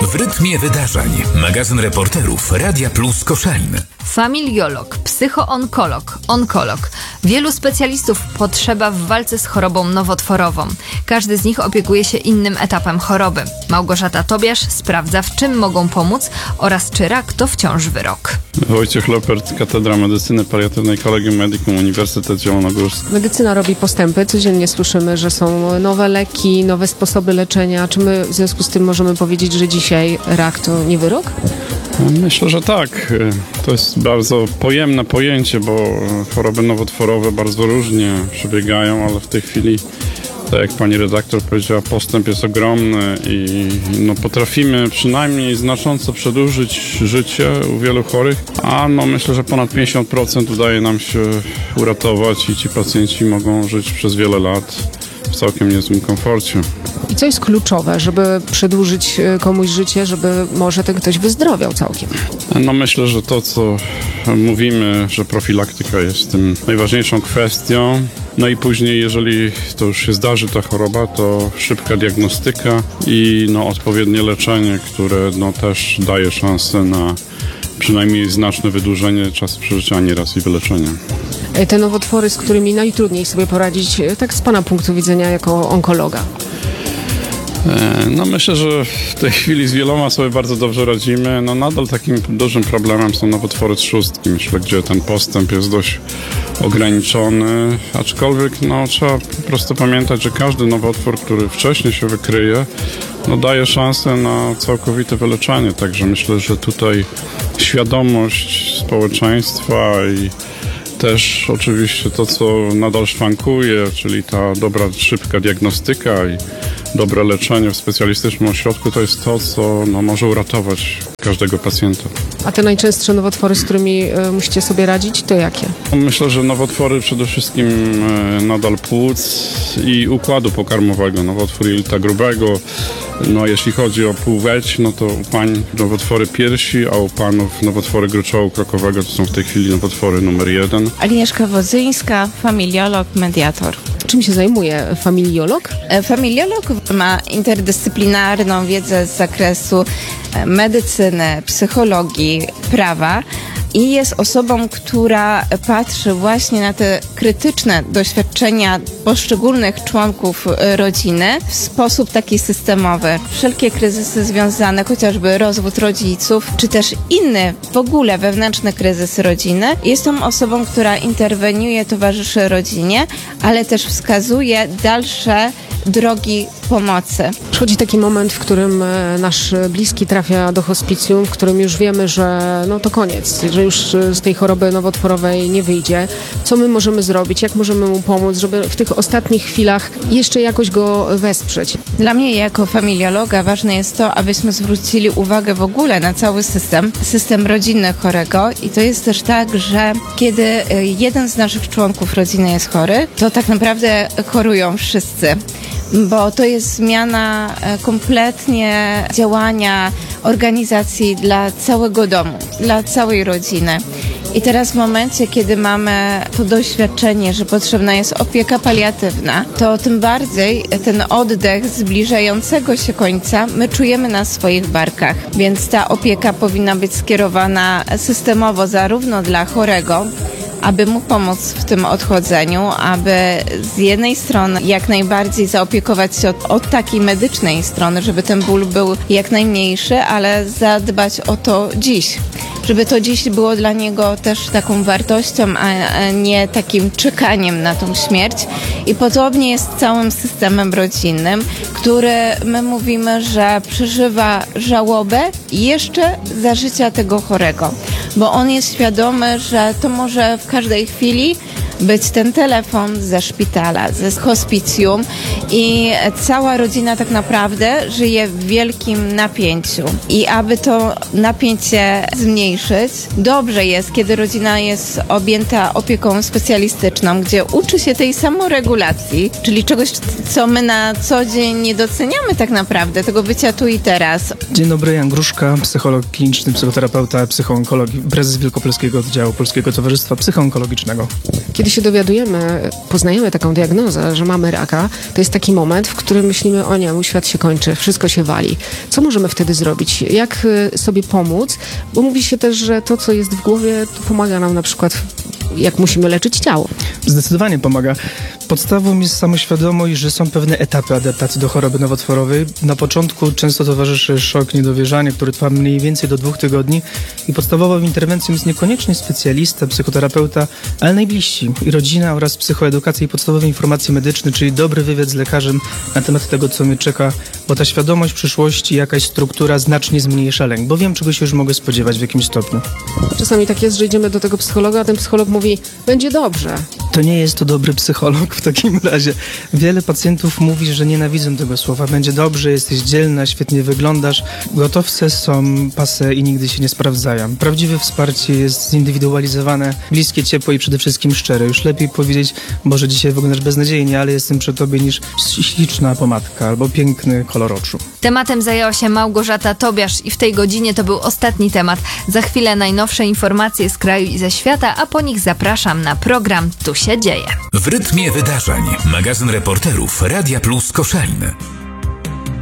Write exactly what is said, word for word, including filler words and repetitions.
w rytmie wydarzeń. Magazyn reporterów Radia Plus Koszalin. Familiolog, psychoonkolog, onkolog. Wielu specjalistów potrzeba w walce z chorobą nowotworową. Każdy z nich opiekuje się innym etapem choroby. Małgorzata Tobiasz sprawdza, w czym mogą pomóc oraz czy rak to wciąż wyrok. Wojciech Lopert, Katedra Medycyny Paliatywnej Collegium Medicum, Uniwersytet Zielonogórski. Medycyna robi postępy. Codziennie słyszymy, że są nowe leki, nowe sposoby leczenia. Czy my w związku z tym możemy powiedzieć, że dzisiaj rak to nie wyrok? Myślę, że tak. To jest bardzo pojemne pojęcie, bo choroby nowotworowe bardzo różnie przebiegają, ale w tej chwili, tak jak pani redaktor powiedziała, postęp jest ogromny i no, potrafimy przynajmniej znacząco przedłużyć życie u wielu chorych, a no, myślę, że ponad pięćdziesiąt procent udaje nam się uratować i ci pacjenci mogą żyć przez wiele lat w całkiem niezłym komforcie. I co jest kluczowe, żeby przedłużyć komuś życie, żeby może ten ktoś wyzdrowiał całkiem? No myślę, że to, co mówimy, że profilaktyka jest tym najważniejszą kwestią. No i później, jeżeli to już się zdarzy ta choroba, to szybka diagnostyka i no, odpowiednie leczenie, które no, też daje szansę na przynajmniej znaczne wydłużenie czasu przeżycia, a nieraz i wyleczenie. Te nowotwory, z którymi najtrudniej sobie poradzić, tak z pana punktu widzenia jako onkologa? No myślę, że w tej chwili z wieloma sobie bardzo dobrze radzimy. No nadal takim dużym problemem są nowotwory trzustki, myślę, gdzie ten postęp jest dość ograniczony, aczkolwiek no, trzeba po prostu pamiętać, że każdy nowotwór, który wcześniej się wykryje, no, daje szansę na całkowite wyleczenie, także myślę, że tutaj świadomość społeczeństwa i też oczywiście to, co nadal szwankuje, czyli ta dobra, szybka diagnostyka i dobre leczenie w specjalistycznym ośrodku, to jest to, co no, może uratować każdego pacjenta. A te najczęstsze nowotwory, z którymi y, musicie sobie radzić, to jakie? Myślę, że nowotwory przede wszystkim y, nadal płuc i układu pokarmowego, nowotwór jelita grubego. No, jeśli chodzi o płeć, no to u pań nowotwory piersi, a u panów nowotwory gruczołu krokowego to są w tej chwili nowotwory numer jeden. Agnieszka Wodzyńska, familiolog, mediator. Czym się zajmuje familiolog? Familiolog ma interdyscyplinarną wiedzę z zakresu medycyny, psychologii, prawa i jest osobą, która patrzy właśnie na te krytyczne doświadczenia poszczególnych członków rodziny w sposób taki systemowy. Wszelkie kryzysy związane, chociażby rozwód rodziców, czy też inne w ogóle wewnętrzne kryzysy rodziny. Jest tą osobą, która interweniuje, towarzyszy rodzinie, ale też wskazuje dalsze drogi pomocy. Przychodzi taki moment, w którym nasz bliski trafia do hospicjum, w którym już wiemy, że no to koniec, że już z tej choroby nowotworowej nie wyjdzie. Co my możemy zrobić? Jak możemy mu pomóc, żeby w tych ostatnich chwilach jeszcze jakoś go wesprzeć? Dla mnie jako familiologa ważne jest to, abyśmy zwrócili uwagę w ogóle na cały system, system rodzinny chorego i to jest też tak, że kiedy jeden z naszych członków rodziny jest chory, to tak naprawdę chorują wszyscy. Bo to jest zmiana kompletnie działania organizacji dla całego domu, dla całej rodziny. I teraz w momencie, kiedy mamy to doświadczenie, że potrzebna jest opieka paliatywna, to tym bardziej ten oddech zbliżającego się końca my czujemy na swoich barkach. Więc ta opieka powinna być skierowana systemowo zarówno dla chorego, aby mu pomóc w tym odchodzeniu, aby z jednej strony jak najbardziej zaopiekować się od, od takiej medycznej strony, żeby ten ból był jak najmniejszy, ale zadbać o to dziś. Żeby to dziś było dla niego też taką wartością, a nie takim czekaniem na tą śmierć. I podobnie jest z całym systemem rodzinnym, który my mówimy, że przeżywa żałobę jeszcze za życia tego chorego. Bo on jest świadomy, że to może w każdej chwili być ten telefon ze szpitala, ze hospicjum i cała rodzina tak naprawdę żyje w wielkim napięciu. I aby to napięcie zmniejszyć, dobrze jest, kiedy rodzina jest objęta opieką specjalistyczną, gdzie uczy się tej samoregulacji, czyli czegoś, co my na co dzień nie doceniamy tak naprawdę, tego bycia tu i teraz. Dzień dobry, Jan Gruszka, psycholog kliniczny, psychoterapeuta, psychoonkolog, prezes Wielkopolskiego Oddziału Polskiego Towarzystwa Psychoonkologicznego. Kiedy się dowiadujemy, poznajemy taką diagnozę, że mamy raka, to jest taki moment, w którym myślimy, o nie, mój świat się kończy, wszystko się wali. Co możemy wtedy zrobić? Jak sobie pomóc? Bo mówi się też, że to, co jest w głowie, to pomaga nam na przykład, jak musimy leczyć ciało. Zdecydowanie pomaga. Podstawą jest samoświadomość, że są pewne etapy adaptacji do choroby nowotworowej. Na początku często towarzyszy szok, niedowierzanie, który trwa mniej więcej do dwóch tygodni i podstawową interwencją jest niekoniecznie specjalista, psychoterapeuta, ale najbliżsi i rodzina oraz psychoedukacja i podstawowe informacje medyczne, czyli dobry wywiad z lekarzem na temat tego, co mnie czeka, bo ta świadomość przyszłości, jakaś struktura znacznie zmniejsza lęk, bo wiem, czego się już mogę spodziewać w jakimś stopniu. Czasami tak jest, że idziemy do tego psychologa, a ten psycholog mówi, będzie dobrze. To nie jest to dobry psycholog w takim razie. Wiele pacjentów mówi, że nienawidzą tego słowa. Będzie dobrze, jesteś dzielna, świetnie wyglądasz. Gotowce są passe i nigdy się nie sprawdzają. Prawdziwe wsparcie jest zindywidualizowane, bliskie, ciepłe i przede wszystkim szczere. Już lepiej powiedzieć, Boże, dzisiaj wyglądasz beznadziejnie, ale jestem przy tobie, niż śliczna pomadka albo piękny kolor oczu. Tematem zajęła się Małgorzata Tobiasz i w tej godzinie to był ostatni temat. Za chwilę najnowsze informacje z kraju i ze świata, a po nich zapraszam na program Tu się dzieje. W rytmie wydarzeń. Magazyn reporterów Radia Plus Koszalin.